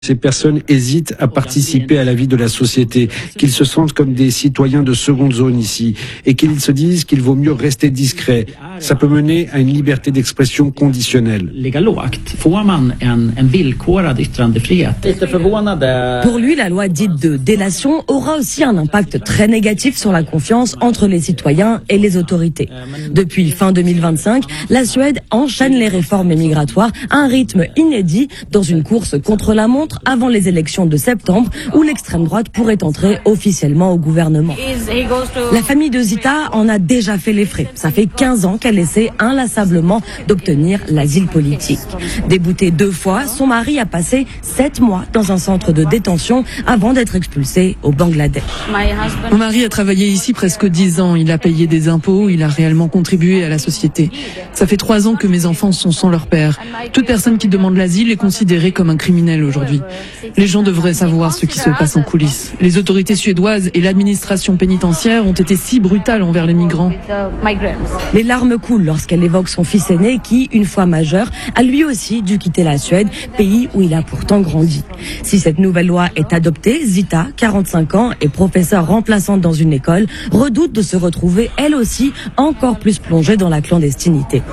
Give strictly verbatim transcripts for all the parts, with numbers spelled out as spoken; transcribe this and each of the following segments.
Ces personnes hésitent à participer à la vie de la société, qu'ils se sentent comme des citoyens de seconde zone ici, et qu'ils se disent qu'il vaut mieux rester discret. Ça peut mener à une liberté d'expression conditionnelle. Pour lui, la loi dite de délation aura aussi un impact très négatif sur la confiance entre les citoyens et les autorités. Depuis fin deux mille vingt-cinq, la Suède enchaîne les réformes migratoires à un rythme inédit dans une course contre la montre avant les élections de septembre où l'extrême droite pourrait entrer officiellement au gouvernement. La famille de Zita en a déjà fait les frais. Ça fait quinze ans qu'elle essaie inlassablement d'obtenir l'asile politique. Déboutée deux fois, son mari a passé sept mois dans un centre de détention avant d'être expulsé au Bangladesh. Mon mari a travaillé ici presque dix ans. Il a payé des impôts, il a réellement contribué à la société. Ça fait trois ans que mes enfants sont sans leur père. Toute personne qui demande l'asile est considérée comme un criminel aujourd'hui. Les gens devraient savoir ce qui se passe en coulisses. Les autorités suédoises et l'administration pénitentiaire ont été si brutales envers les migrants. Les larmes coulent lorsqu'elle évoque son fils aîné qui, une fois majeur, a lui aussi dû quitter la Suède, pays où il a pourtant grandi. Si cette nouvelle loi est adoptée, Zita, quarante-cinq ans et professeure remplaçante dans une école, redoute de se retrouver elle aussi encore plus plongée dans la clandestinité.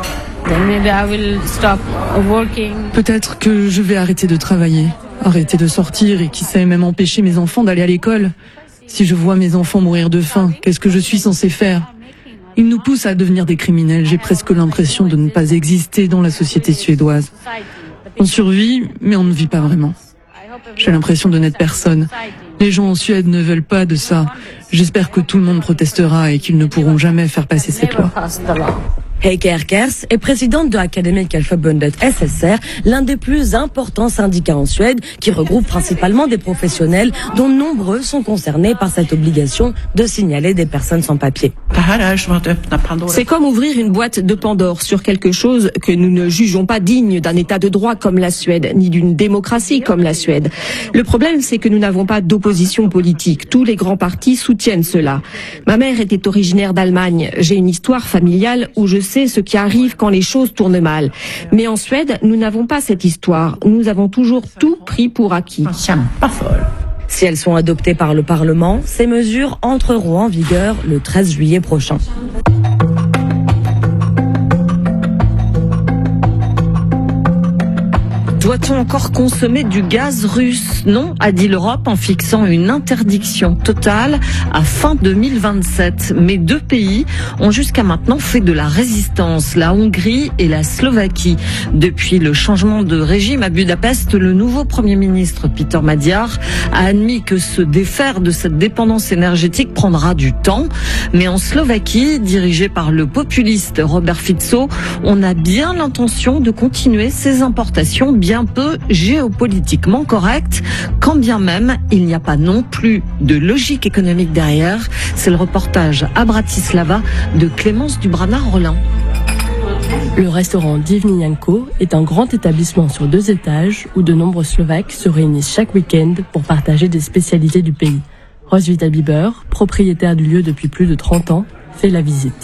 Peut-être que je vais arrêter de travailler, arrêter de sortir et qui sait même empêcher mes enfants d'aller à l'école. Si je vois mes enfants mourir de faim, qu'est-ce que je suis censé faire ? Ils nous poussent à devenir des criminels. J'ai presque l'impression de ne pas exister dans la société suédoise. On survit, mais on ne vit pas vraiment. J'ai l'impression de n'être personne. Les gens en Suède ne veulent pas de ça. J'espère que tout le monde protestera et qu'ils ne pourront jamais faire passer cette loi. Heike Erkers est présidente de Akademikerförbundet S S R, l'un des plus importants syndicats en Suède, qui regroupe principalement des professionnels dont nombreux sont concernés par cette obligation de signaler des personnes sans papier. C'est comme ouvrir une boîte de Pandore sur quelque chose que nous ne jugeons pas digne d'un état de droit comme la Suède, ni d'une démocratie comme la Suède. Le problème, c'est que nous n'avons pas d'opposition politique. Tous les grands partis soutiennent cela. Ma mère était originaire d'Allemagne. J'ai une histoire familiale où je sais ce qui arrive quand les choses tournent mal. Mais en Suède, nous n'avons pas cette histoire. Nous avons toujours tout pris pour acquis. Si elles sont adoptées par le Parlement, ces mesures entreront en vigueur le treize juillet prochain. Doit-on encore consommer du gaz russe ? Non, a dit l'Europe en fixant une interdiction totale à fin deux mille vingt-sept. Mais deux pays ont jusqu'à maintenant fait de la résistance, la Hongrie et la Slovaquie. Depuis le changement de régime à Budapest, le nouveau Premier ministre Peter Magyar a admis que se défaire de cette dépendance énergétique prendra du temps. Mais en Slovaquie, dirigée par le populiste Robert Fico, on a bien l'intention de continuer ces importations bien peu géopolitiquement correct, quand bien même il n'y a pas non plus de logique économique derrière. C'est le reportage à Bratislava de Clémence Dubrana-Rollin. Le restaurant Divni Janko est un grand établissement sur deux étages où de nombreux Slovaques se réunissent chaque week-end pour partager des spécialités du pays. Roswitha Bieber, propriétaire du lieu depuis plus de trente ans, fait la visite.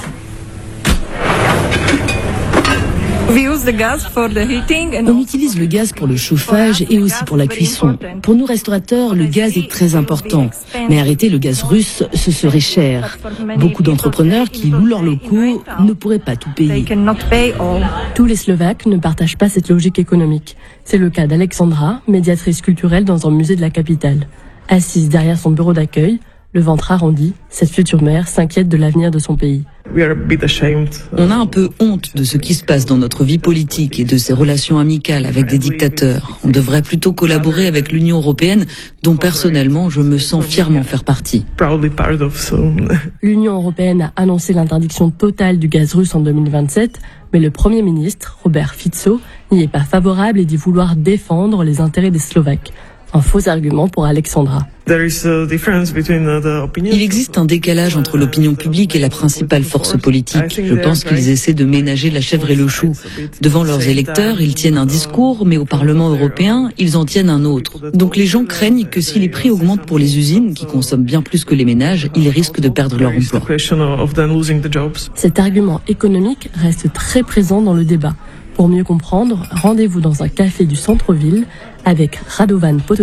On utilise le gaz pour le chauffage et aussi pour la cuisson. Pour nous restaurateurs, le gaz est très important. Mais arrêter le gaz russe, ce serait cher. Beaucoup d'entrepreneurs qui louent leurs locaux ne pourraient pas tout payer. Tous les Slovaques ne partagent pas cette logique économique. C'est le cas d'Alexandra, médiatrice culturelle dans un musée de la capitale. Assise derrière son bureau d'accueil, le ventre arrondi, cette future mère s'inquiète de l'avenir de son pays. On a un peu honte de ce qui se passe dans notre vie politique et de ces relations amicales avec des dictateurs. On devrait plutôt collaborer avec l'Union européenne, dont personnellement je me sens fièrement faire partie. L'Union européenne a annoncé l'interdiction totale du gaz russe en deux mille vingt-sept, mais le Premier ministre, Robert Fico, n'y est pas favorable et dit vouloir défendre les intérêts des Slovaques. Un faux argument pour Alexandra. Il existe un décalage entre l'opinion publique et la principale force politique. Je pense qu'ils essaient de ménager la chèvre et le chou. Devant leurs électeurs, ils tiennent un discours, mais au Parlement européen, ils en tiennent un autre. Donc les gens craignent que si les prix augmentent pour les usines, qui consomment bien plus que les ménages, ils risquent de perdre leur emploi. Cet argument économique reste très présent dans le débat. Pour mieux comprendre, rendez-vous dans un café du centre-ville avec Radovan Potocki.